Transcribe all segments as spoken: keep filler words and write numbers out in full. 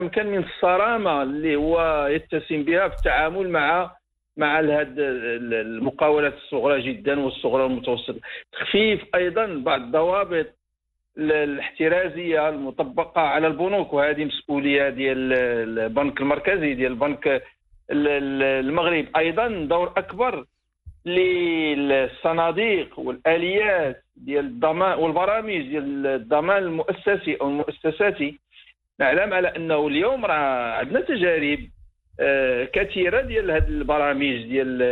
كان من الصرامة اللي هو يتسم بها في التعامل مع مع هاد المقاولات الصغرى جدا والصغرى والمتوسطة. تخفيف أيضا بعض الضوابط الاحترازية المطبقة على البنوك، وهذه مسؤولية ديال البنك المركزي ديال البنك المغرب. أيضا دور أكبر للصناديق والآليات ديال الضمان والبرامج ديال الضمان المؤسسي أو المؤسساتي. نعلم على أنه اليوم راه عندنا تجارب كثيرة ديال هذه البرامج ديال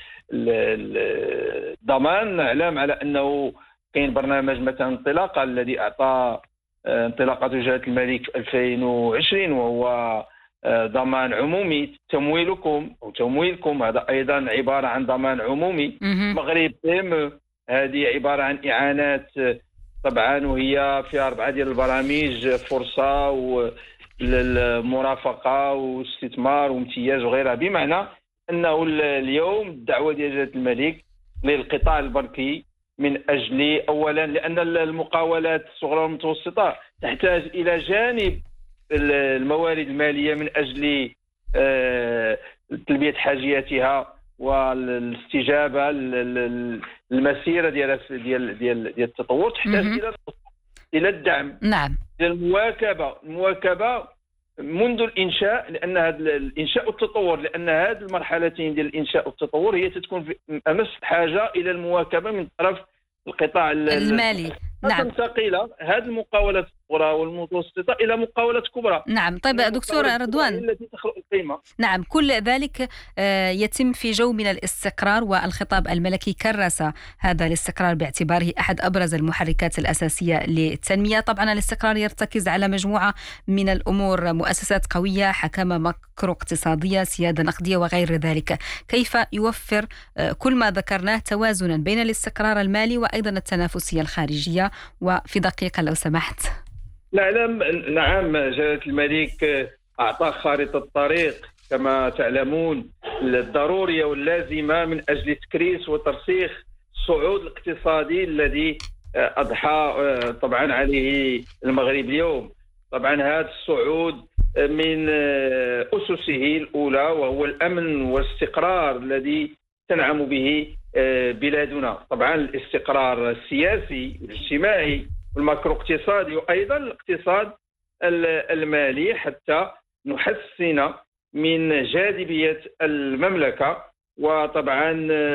الضمان. نعلم على أنه كاين برنامج مثلا انطلاقة الذي أعطى انطلاقة جلالة الملك في ألفين وعشرين، وهو ضمان عمومي. تمويلكم أو تمويلكم هذا أيضا عبارة عن ضمان عمومي. مغرب تيم هذه عبارة عن إعانات طبعا، وهي في أربعة ديال البرامج: فرصة والمرافقة واستثمار وامتياز وغيرها. بمعنى أنه اليوم الدعوة ديال جلالة الملك للقطاع البنكي من أجل أولا لأن المقاولات الصغرى والمتوسطة تحتاج إلى جانب الموارد المالية من أجل تلبية حاجياتها والاستجابة المسيرة ديال ديال ديال ديال التطور، تحتاج إلى إلى الدعم. نعم. المواكبة المواكبة منذ الإنشاء، لأن هذا الإنشاء والتطور، لأن هذه المرحلتين ديال الإنشاء والتطور هي تكون في أمس حاجة إلى المواكبة من طرف القطاع المالي. نعم. تنتقل هذه المقاولات الصغرى والمتوسطة إلى مقاولات كبرى. نعم. طيب دكتور رضوان، التي تخلق القيمة. نعم، كل ذلك يتم في جو من الاستقرار، والخطاب الملكي كرس هذا الاستقرار باعتباره أحد أبرز المحركات الأساسية للتنمية. طبعا الاستقرار يرتكز على مجموعة من الأمور: مؤسسات قوية، حكامة ماكرو اقتصادية، سيادة نقدية وغير ذلك. كيف يوفر كل ما ذكرناه توازنا بين الاستقرار المالي وأيضا التنافسية الخارجية؟ وفي دقيقة لو سمحت. نعم نعم جلالة الملك أعطى خارطة الطريق كما تعلمون الضرورية واللازمة من أجل تكريس وترسيخ الصعود الاقتصادي الذي أضحى طبعا عليه المغرب اليوم. طبعا هذا الصعود من أسسه الأولى وهو الأمن والاستقرار الذي تنعم به بلادنا. طبعا الاستقرار السياسي والاجتماعي والماكرو اقتصادي وأيضا الاقتصاد المالي، حتى نحسن من جاذبية المملكة، وطبعا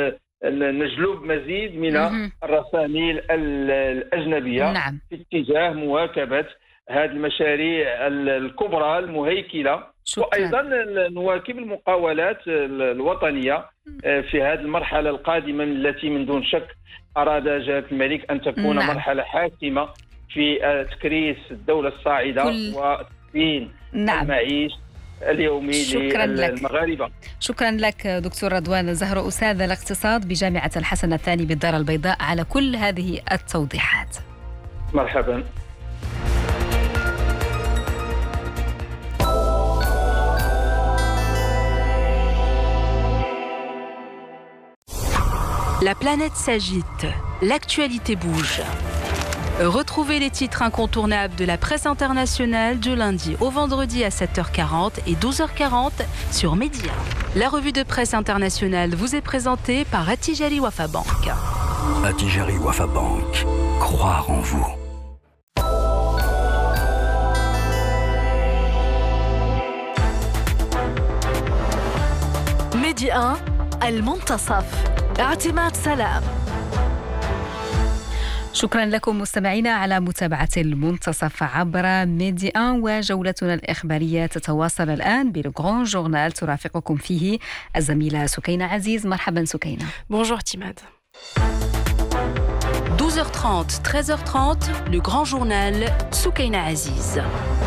نجلب مزيد من الرسائل الأجنبية. نعم. في اتجاه مواكبة هذه المشاريع الكبرى المهيكلة. شكرا. وأيضا نواكب المقاولات الوطنية في هذه المرحلة القادمة التي من دون شك أراد جلالة الملك أن تكون نعم. مرحلة حاسمة في تكريس الدولة الصاعدة كل... وتسهيل نعم. المعيش اليومي للمغاربة. شكرا لك دكتور رضوان زهرو، أستاذ الاقتصاد بجامعة الحسن الثاني بالدار البيضاء، على كل هذه التوضيحات. مرحبا. La planète s'agite, l'actualité bouge. Retrouvez les titres incontournables de la presse internationale du lundi au vendredi à sept heures quarante et douze heures quarante sur Média. La revue de presse internationale vous est présentée par Attijari Wafa Bank. Attijari Wafa Bank, croire en vous. ميديا المنتصف، اعتماد سلام. شكرا لكم مستمعينا على متابعة المنتصف عبر ميديا. وجولتنا الإخبارية تتواصل الآن بالغران جورنال، ترافقكم فيه الزميلة سكينة عزيز. مرحبا سكينة. Bonjour Timad. douze heures trente, treize heures trente, le grand journal Soukaina Aziz.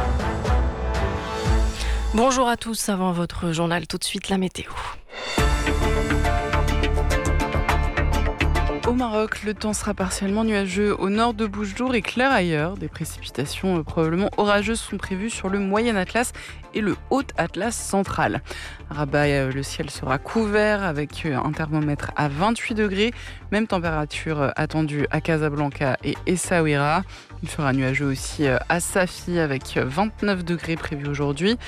Bonjour à tous, avant votre journal, tout de suite la météo. Au Maroc, le temps sera partiellement nuageux au nord de Boujdour et clair ailleurs. Des précipitations euh, probablement orageuses sont prévues sur le Moyen Atlas et le Haut Atlas central. À Rabat, euh, le ciel sera couvert avec euh, un thermomètre à vingt-huit degrés. Même température euh, attendue à Casablanca et Essaouira. Il fera nuageux aussi euh, à Safi avec euh, vingt-neuf degrés prévus aujourd'hui.